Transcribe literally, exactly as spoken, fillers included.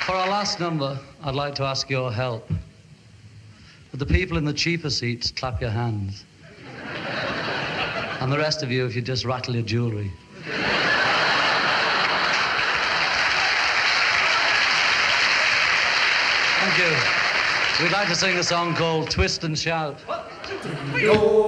For our last number, I'd like to ask your help. But the people in the cheaper seats, clap your hands. And the rest of you, if you just rattle your jewelry. Thank you. We'd like to sing a song called Twist and Shout. One, two, three.